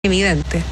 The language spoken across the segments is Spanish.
evidente.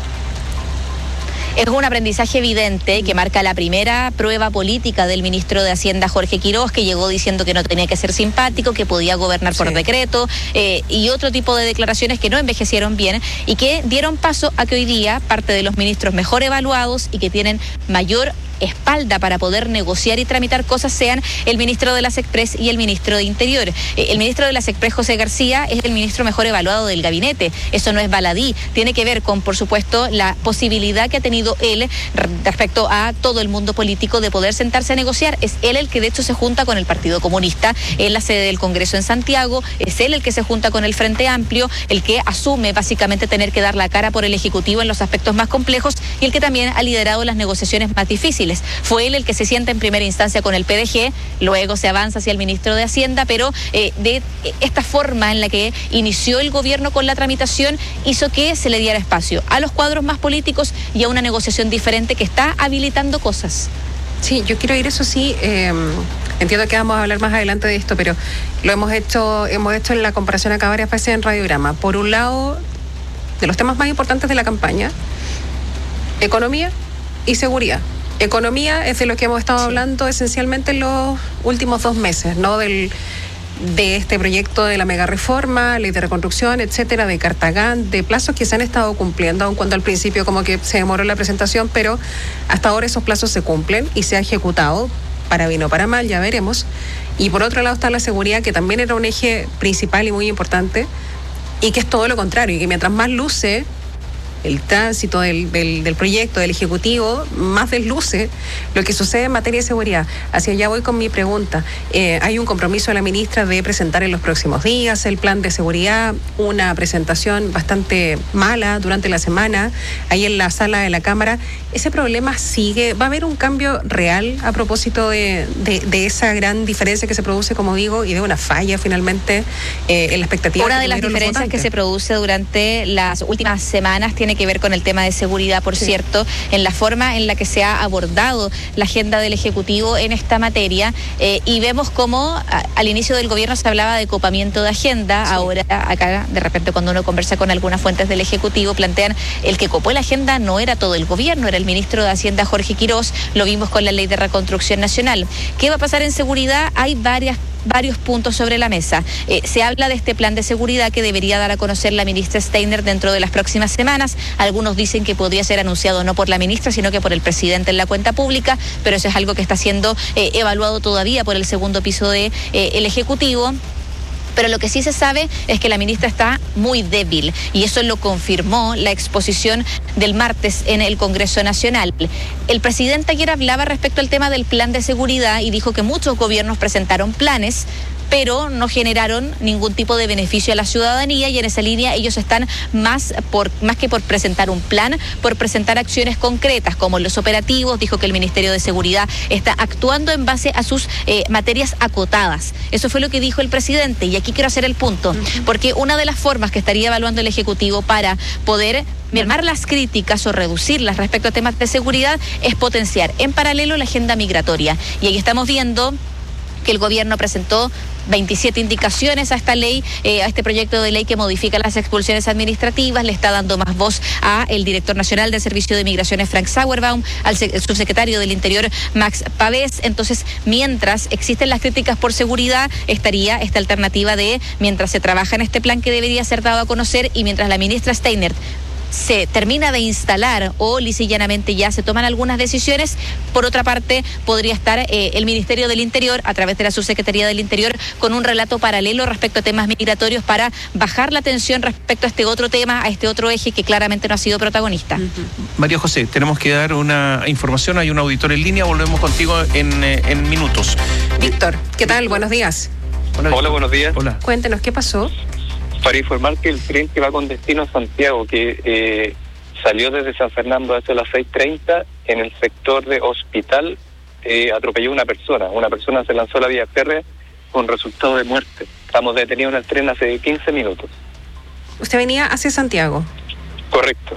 Es un aprendizaje evidente que marca la primera prueba política del ministro de Hacienda, Jorge Quiroz, que llegó diciendo que no tenía que ser simpático, que podía gobernar por decreto, y otro tipo de declaraciones que no envejecieron bien y que dieron paso a que hoy día parte de los ministros mejor evaluados y que tienen mayor espalda para poder negociar y tramitar cosas sean el ministro de las Express y el ministro de Interior. El ministro de las Express, José García, es el ministro mejor evaluado del gabinete. Eso no es baladí. Tiene que ver con, por supuesto, la posibilidad que ha tenido él respecto a todo el mundo político de poder sentarse a negociar. Es él el que de hecho se junta con el Partido Comunista en la sede del Congreso en Santiago. Es él el que se junta con el Frente Amplio, el que asume básicamente tener que dar la cara por el Ejecutivo en los aspectos más complejos y el que también ha liderado las negociaciones más difíciles. Fue él el que se sienta en primera instancia con el PDG, luego se avanza hacia el ministro de Hacienda, pero de esta forma en la que inició el gobierno con la tramitación hizo que se le diera espacio a los cuadros más políticos y a una negociación diferente que está habilitando cosas. Sí, yo quiero ir, eso sí, entiendo que vamos a hablar más adelante de esto, pero lo hemos hecho en la comparación acá varias veces en Radiograma. Por un lado, de los temas más importantes de la campaña, economía y seguridad. Economía es de lo que hemos estado hablando esencialmente en los últimos 2 meses, ¿no? De este proyecto de la mega reforma, ley de reconstrucción, etcétera, de Cartagán, de plazos que se han estado cumpliendo, aun cuando al principio como que se demoró la presentación, pero hasta ahora esos plazos se cumplen y se ha ejecutado, para bien o para mal, ya veremos. Y por otro lado está la seguridad, que también era un eje principal y muy importante, y que es todo lo contrario, y que mientras más luce el tránsito del proyecto, del Ejecutivo, más desluce lo que sucede en materia de seguridad. Hacia allá voy con mi pregunta. Hay un compromiso de la ministra de presentar en los próximos días el plan de seguridad, una presentación bastante mala durante la semana, ahí en la sala de la Cámara. ¿Ese problema sigue? ¿Va a haber un cambio real a propósito de esa gran diferencia que se produce, como digo, y de una falla finalmente en la expectativa? Una de las diferencias que se produce durante las últimas semanas tiene que ver con el tema de seguridad, por cierto, en la forma en la que se ha abordado la agenda del Ejecutivo en esta materia, y vemos cómo al inicio del gobierno se hablaba de copamiento de agenda. Ahora acá de repente cuando uno conversa con algunas fuentes del Ejecutivo plantean el que copó la agenda no era todo el gobierno, era el ministro de Hacienda, Jorge Quiroz. Lo vimos con la ley de reconstrucción nacional. ¿Qué va a pasar en seguridad? Hay varios puntos sobre la mesa. Se habla de este plan de seguridad que debería dar a conocer la ministra Steiner dentro de las próximas semanas. Algunos dicen que podría ser anunciado no por la ministra, sino que por el presidente en la cuenta pública, pero eso es algo que está siendo evaluado todavía por el segundo piso del Ejecutivo. Pero lo que sí se sabe es que la ministra está muy débil y eso lo confirmó la exposición del martes en el Congreso Nacional. El presidente ayer hablaba respecto al tema del plan de seguridad y dijo que muchos gobiernos presentaron planes, pero no generaron ningún tipo de beneficio a la ciudadanía, y en esa línea ellos están más que por presentar un plan, por presentar acciones concretas como los operativos. Dijo que el Ministerio de Seguridad está actuando en base a sus materias acotadas. Eso fue lo que dijo el presidente, y aquí quiero hacer el punto, porque una de las formas que estaría evaluando el Ejecutivo para poder mermar las críticas o reducirlas respecto a temas de seguridad es potenciar en paralelo la agenda migratoria. Y ahí estamos viendo que el gobierno presentó 27 indicaciones a esta ley, a este proyecto de ley que modifica las expulsiones administrativas. Le está dando más voz a el director nacional del Servicio de Migraciones, Frank Sauerbaum, al subsecretario del Interior, Max Pavés. Entonces, mientras existen las críticas por seguridad, estaría esta alternativa de, mientras se trabaja en este plan que debería ser dado a conocer y mientras la ministra Steiner se termina de instalar o lisa y llanamente ya se toman algunas decisiones, por otra parte podría estar el Ministerio del Interior a través de la Subsecretaría del Interior con un relato paralelo respecto a temas migratorios para bajar la tensión respecto a este otro tema, a este otro eje que claramente no ha sido protagonista. María José, tenemos que dar una información, hay un auditor en línea, volvemos contigo en minutos. Víctor, ¿qué tal? Buenos días. Hola, buenos días. Hola. Cuéntenos, ¿qué pasó? Para informar que el tren que va con destino a Santiago, que salió desde San Fernando hacia las 6:30, en el sector de Hospital, atropelló a una persona. Una persona se lanzó a la vía férrea con resultado de muerte. Estamos detenidos en el tren hace 15 minutos. ¿Usted venía hacia Santiago? Correcto.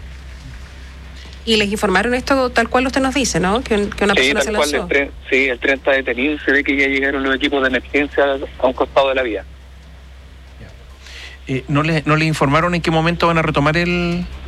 Y les informaron esto tal cual usted nos dice, ¿no? Que una persona se lanzó. El tren está detenido y se ve que ya llegaron los equipos de emergencia a un costado de la vía. ¿No le informaron en qué momento van a retomar el